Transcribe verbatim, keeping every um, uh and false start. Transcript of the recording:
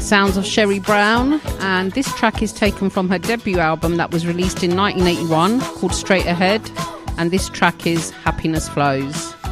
sounds of Sherry Brown, and this track is taken from her debut album that was released in nineteen eighty-one called Straight Ahead, and this track is Happiness Flows.